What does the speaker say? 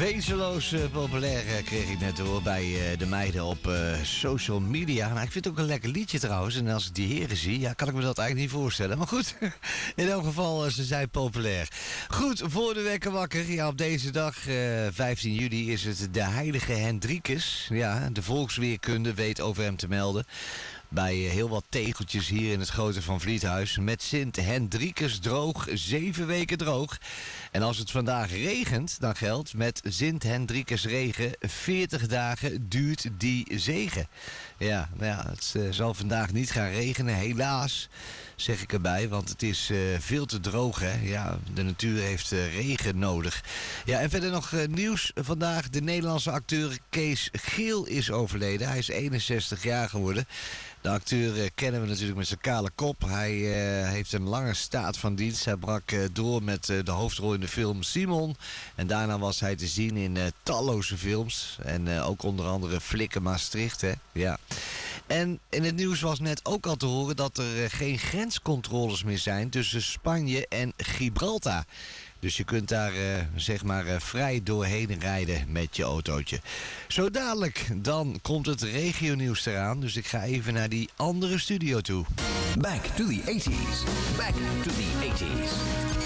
Wezenloos populair kreeg ik net door bij de meiden op social media. Nou, ik vind het ook een lekker liedje trouwens. En als ik die heren zie, ja, kan ik me dat eigenlijk niet voorstellen. Maar goed, in elk geval, ze zijn populair. Goed, voor de wekker wakker. Ja, op deze dag, 15 juli, is het de heilige Hendrikus. Ja, de volksweerkunde weet over hem te melden. Bij heel wat tegeltjes hier in het Grote Van Vliethuis. Met Sint Hendrikus droog, 7 weken droog. En als het vandaag regent, dan geldt met Sint Hendrikus regen, 40 dagen duurt die zegen. Ja, nou ja, het zal vandaag niet gaan regenen, helaas, zeg ik erbij. Want het is veel te droog, hè. Ja, de natuur heeft regen nodig. Ja, en verder nog nieuws vandaag. De Nederlandse acteur Kees Geel is overleden. Hij is 61 jaar geworden. De acteur kennen we natuurlijk met zijn kale kop. Hij heeft een lange staat van dienst. Hij brak door met de hoofdrol in de film Simon. En daarna was hij te zien in talloze films. En ook onder andere Flikken Maastricht, hè. Ja. En in het nieuws was net ook al te horen dat er geen grenscontroles meer zijn tussen Spanje en Gibraltar. Dus je kunt daar zeg maar vrij doorheen rijden met je autootje. Zo dadelijk, dan komt het regionieuws eraan. Dus ik ga even naar die andere studio toe. Back to the 80s. Back to the 80s.